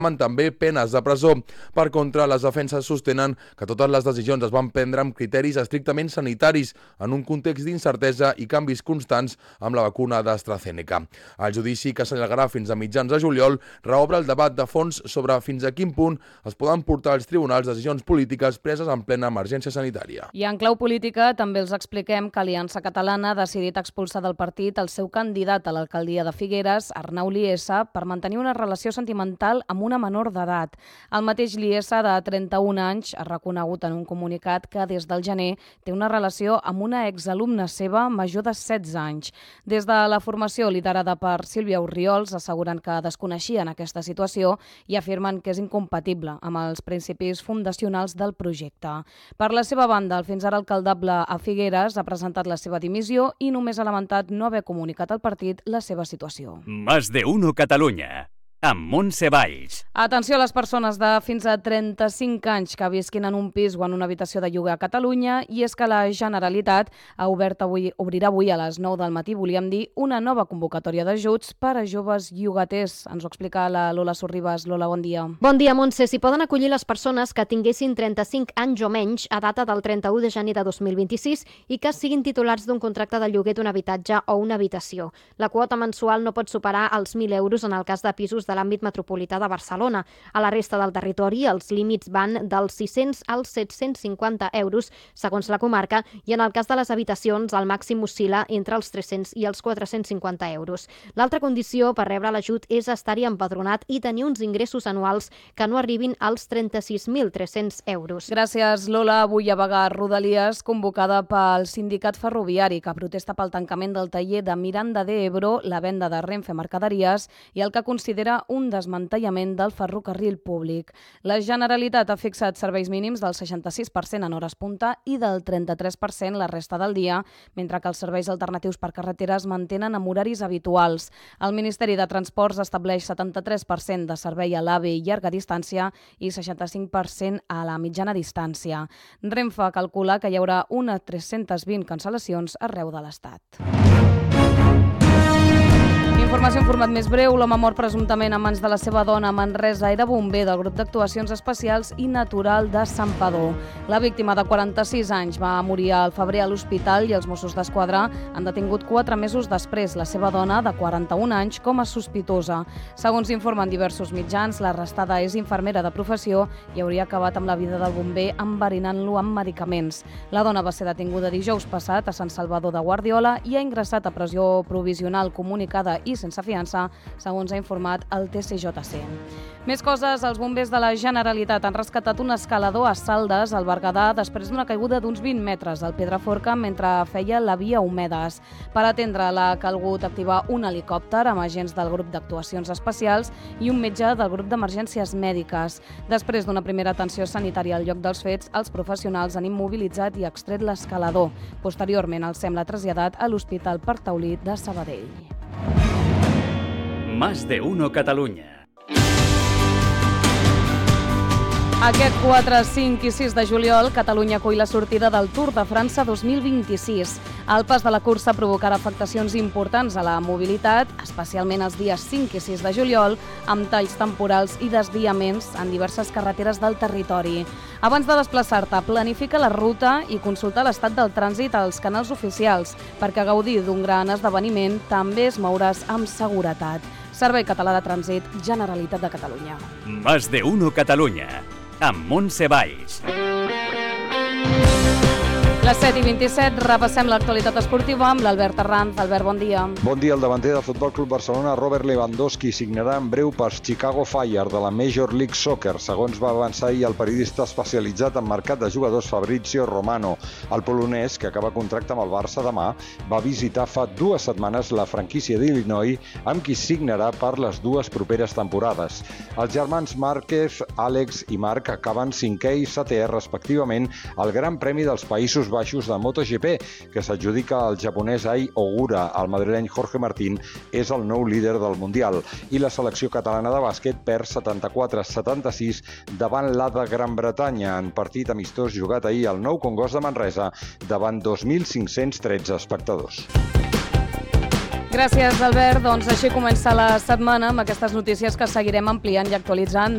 també penes de presó. Per contra, les defenses sostenen que totes les decisions es van prendre amb criteris estrictament sanitaris en un context d'incertesa i canvis constants amb la vacuna d'AstraZeneca. El judici, que s'allargarà fins a mitjans de juliol, reobre el debat de fons sobre fins a quin punt es poden portar als tribunals decisions polítiques preses en plena emergència sanitària. I en clau política també els expliquem que Aliança Catalana ha decidit expulsar del partit el seu candidat a l'alcaldia de Figueres, Arnau Liessa, per mantenir una relació sentimental amb una menor d'edat. El mateix Liessa, de 31 anys, ha reconegut en un comunicat que des del gener té una relació amb una exalumna seva major de 16 anys. Des de la formació liderada per Sílvia Orriols asseguren que desconeixien aquesta situació i afirmen que és incompatible amb els principis fundacionals del projecte. Per la seva banda, el fins ara alcaldable a Figueres ha presentat la seva dimissió i només ha lamentat no haver comunicat al partit la seva situació. Más de uno Catalunya, amb Montse Valls. Atenció a les persones de fins a 35 anys que visquin en un pis o en una habitació de lloguer a Catalunya, i és que la Generalitat obrirà avui a les 9 del matí, volíem dir, una nova convocatòria d'ajuts per a joves llogaters. Ens ho explica la Lola Sorribas. Lola, bon dia. Bon dia, Montse. S'hi poden acollir les persones que tinguessin 35 anys o menys a data del 31 de gener de 2026 i que siguin titulars d'un contracte de lloguer d'un habitatge o una habitació. La quota mensual no pot superar els 1.000 euros en el cas de pisos de l'àmbit metropolità de Barcelona. A la resta del territori, els límits van dels 600 als 750 euros, segons la comarca, i en el cas de les habitacions, el màxim oscil·la entre els 300 i els 450 euros. L'altra condició per rebre l'ajut és estar-hi empadronat i tenir uns ingressos anuals que no arribin als 36.300 euros. Gràcies, Lola. Avui a Bagà, Rodalies, convocada pel sindicat ferroviari, que protesta pel tancament del taller de Miranda de Ebro, la venda de Renfe Mercaderies i el que considera un desmantellament del ferrocarril públic. La Generalitat ha fixat serveis mínims del 66% en hores punta i del 33% la resta del dia, mentre que els serveis alternatius per carreteres mantenen amb horaris habituals. El Ministeri de Transports estableix 73% de servei a l'AVE i llarga distància i 65% a la mitjana distància. Renfe calcula que hi haurà unes 320 cancel·lacions arreu de l'Estat. Informació en format més breu. L'home mort presumptament a mans de la seva dona a Manresa era bomber del grup d'actuacions especials i natural de Santpedor. La víctima, de 46 anys, va morir al febrer a l'hospital i els Mossos d'Esquadra han detingut 4 mesos després la seva dona, de 41 anys, com a sospitosa. Segons informen diversos mitjans, l'arrestada és infermera de professió i hauria acabat amb la vida del bomber enverinant-lo amb medicaments. La dona va ser detinguda dijous passat a Sant Salvador de Guardiola i ha ingressat a presó provisional comunicada i sense fiança, segons ha informat el TCJC. Més coses. Els bombers de la Generalitat han rescatat un escalador a Saldes, al Berguedà, després d'una caiguda d'uns 20 metres al Pedraforca mentre feia la via Homedes. Per atendre l'ha calgut activar un helicòpter amb agents del grup d'actuacions especials i un metge del grup d'emergències mèdiques. Després d'una primera atenció sanitària al lloc dels fets, els professionals han immobilitzat i extret l'escalador. Posteriorment, el sembla traslladat a l'Hospital Partaulí de Sabadell. Más de uno Catalunya. Aquest 4, 5 i 6 de juliol, Catalunya acull la sortida del Tour de França 2026. El pas de la cursa provocarà afectacions importants a la mobilitat, especialment els dies 5 i 6 de juliol, amb talls temporals i desviaments en diverses carreteres del territori. Abans de desplaçar-te, planifica la ruta i consulta l'estat del trànsit als canals oficials, perquè a gaudir d'un gran esdeveniment també es mouràs amb seguretat. Servei Català de Trànsit, Generalitat de Catalunya. Más de uno Catalunya, amb Montse Valls. Les 7:27, repassem l'actualitat esportiva amb l'Albert Arranz. Albert, bon dia. Bon dia. El davanter del Futbol Club Barcelona, Robert Lewandowski, signarà en breu per Chicago Fire de la Major League Soccer, segons va avançar ahir el periodista especialitzat en mercat de jugadors Fabrizio Romano. El polonès, que acaba contracte amb el Barça demà, va visitar fa 2 setmanes la franquícia d'Illinois, amb qui signarà per les 2 properes temporades. Els germans Márquez, Àlex i Marc acaben 5è i 7è respectivament al Gran Premi dels Països Baixos de MotoGP, que s'adjudica al japonès Ai Ogura. El madrileny Jorge Martín és el nou líder del Mundial. I la selecció catalana de bàsquet perd 74-76 davant la de Gran Bretanya, en partit amistós jugat ahir al Nou Congost de Manresa davant 2.513 espectadors. Gràcies, Albert. Doncs així comença la setmana amb aquestes notícies que seguirem ampliant i actualitzant